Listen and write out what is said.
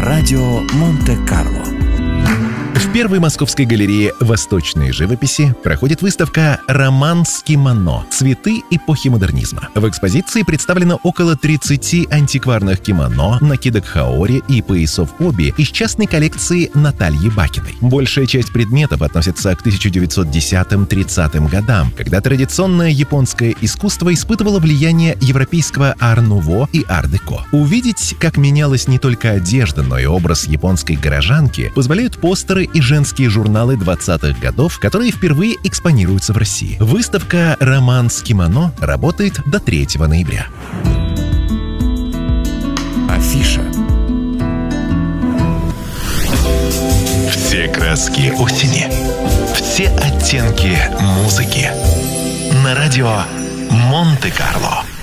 радио Монте-Карло. В первой московской галерее восточной живописи проходит выставка «Роман с кимоно. Цветы эпохи модернизма». В экспозиции представлено около 30 антикварных кимоно, накидок хаори и поясов оби из частной коллекции Натальи Бакиной. Большая часть предметов относится к 1910-30 годам, когда традиционное японское искусство испытывало влияние европейского ар-нуво и ар-деко. Увидеть, как менялась не только одежда, но и образ японской горожанки, позволяют постеры и женские журналы 20-х годов, которые впервые экспонируются в России. Выставка «Роман с кимоно» работает до 3 ноября. Афиша. Все краски осени, все оттенки музыки. На радио Монте-Карло.